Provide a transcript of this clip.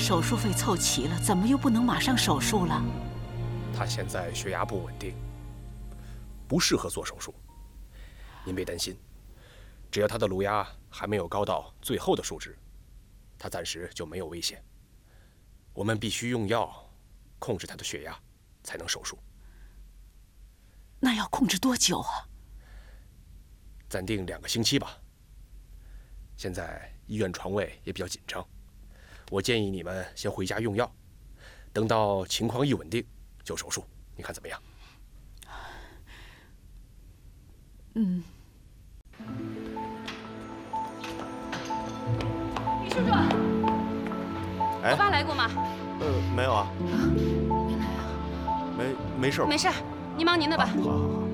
手术费凑齐了，怎么又不能马上手术了？ 他现在血压不稳定，不适合做手术。您别担心，只要他的颅压还没有高到最后的数值，他暂时就没有危险。我们必须用药控制他的血压，才能手术。 那要控制多久啊？ 暂定2个星期吧。现在医院床位也比较紧张，我建议你们先回家用药，等到情况一稳定就手术，你看怎么样？ 嗯。 李叔叔，我爸来过吗？ 没有啊。 没来啊。 没事吧？ 没事，您忙您的吧。 好。